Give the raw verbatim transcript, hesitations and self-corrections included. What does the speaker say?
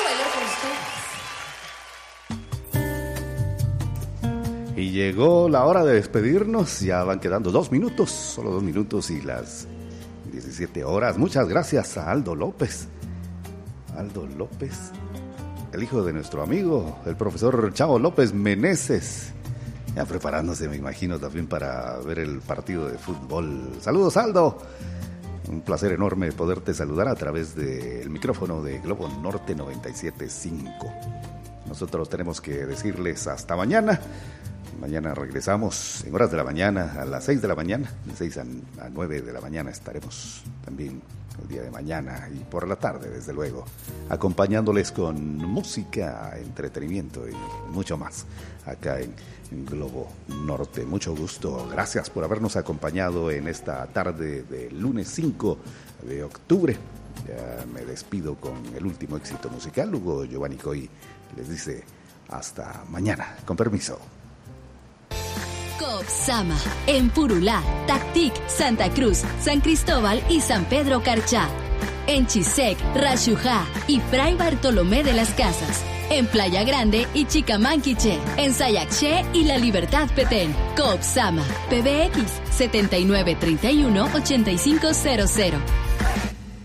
bailar con ustedes. Y llegó la hora de despedirnos. Ya van quedando dos minutos, solo dos minutos y las diecisiete horas. Muchas gracias a Aldo López. Aldo López, el hijo de nuestro amigo, el profesor Chavo López Meneses. Ya preparándose, me imagino, también para ver el partido de fútbol. Saludos, Aldo. Un placer enorme poderte saludar a través del micrófono de Globo Norte noventa y siete punto cinco. Nosotros tenemos que decirles hasta mañana. Mañana regresamos en horas de la mañana, a las seis de la mañana. De seis a nueve de la mañana estaremos también el día de mañana y por la tarde, desde luego, acompañándoles con música, entretenimiento y mucho más acá en, en Globo Norte. Mucho gusto, gracias por habernos acompañado en esta tarde de lunes cinco de octubre. Ya me despido con el último éxito musical. Hugo Giovanni Coy les dice hasta mañana, con permiso. Copsama, en Purulá, Tactic, Santa Cruz, San Cristóbal y San Pedro Carchá. En Chisec, Rashujá y Fray Bartolomé de las Casas. En Playa Grande y Chicamanquiche. En Sayaché y La Libertad Petén. Copsama, P B X setenta y nueve treinta y uno ochenta y cinco cero cero.